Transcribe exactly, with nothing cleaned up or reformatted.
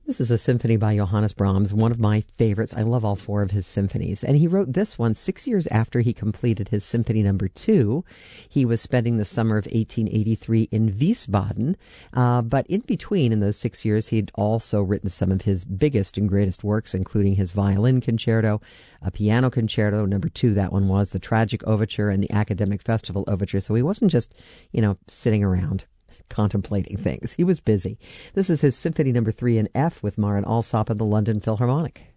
This is a symphony by Johannes Brahms, one of my favorites. I love all four of his symphonies. And he wrote this one six years after he completed his symphony number two. He was spending the summer of eighteen eighty-three in Wiesbaden. Uh, but in between, in those six years, he'd also written some of his biggest and greatest works, including his violin concerto, a piano concerto, number two, that one was, the Tragic Overture, and the Academic Festival Overture. So he wasn't just, you know, sitting around contemplating things. He was busy. This is his Symphony Number Three in F with Marin Alsop and the London Philharmonic.